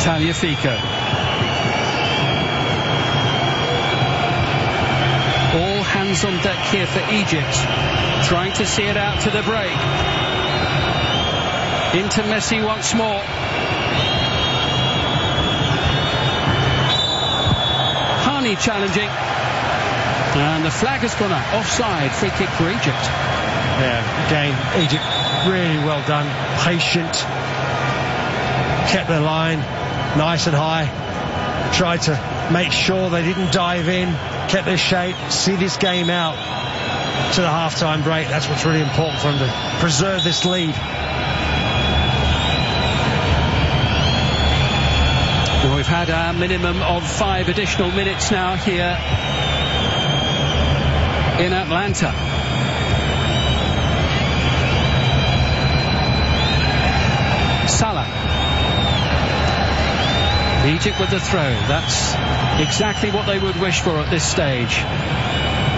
Tagliafico. All hands on deck here for Egypt, trying to see it out to the break. Into Messi once more. Hani challenging. And the flag has gone up. Offside. Free kick for Egypt. Yeah, again, Egypt really well done. Patient. Kept their line nice and high. Tried to make sure they didn't dive in. Kept their shape. See this game out to the half-time break. That's what's really important for them, to preserve this lead. Well, we've had a minimum of 5 additional minutes now here in Atlanta. Salah. Egypt with the throw. That's exactly what they would wish for at this stage.